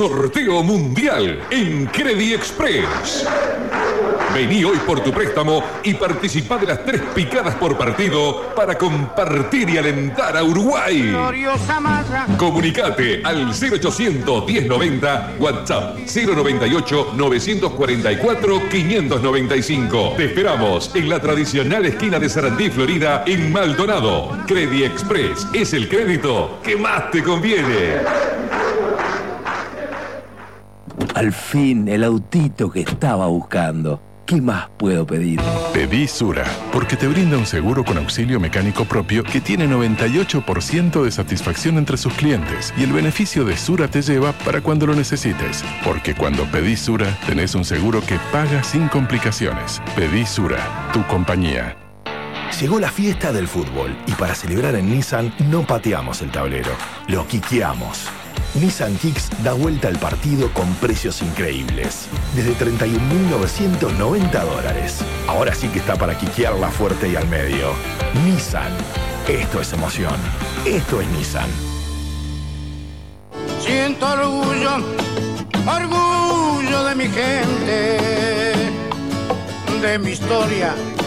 sorteo mundial en Credit Express. Vení hoy por tu préstamo y participá de las 3 picadas por partido para compartir y alentar a Uruguay. Comunicate al 0800 1090, WhatsApp 098 944 595. Te esperamos en la tradicional esquina de Sarandí, Florida, en Maldonado. Credit Express es el crédito que más te conviene. Al fin, el autito que estaba buscando. ¿Qué más puedo pedir? Pedí Sura, porque te brinda un seguro con auxilio mecánico propio que tiene 98% de satisfacción entre sus clientes. Y el beneficio de Sura te lleva para cuando lo necesites. Porque cuando pedís Sura, tenés un seguro que paga sin complicaciones. Pedí Sura, tu compañía. Llegó la fiesta del fútbol y para celebrar en Nissan no pateamos el tablero, lo quiqueamos. Nissan Kicks da vuelta al partido con precios increíbles. Desde $31.990. Ahora sí que está para quiquearla fuerte y al medio. Nissan. Esto es emoción. Esto es Nissan. Siento orgullo, orgullo de mi gente, de mi historia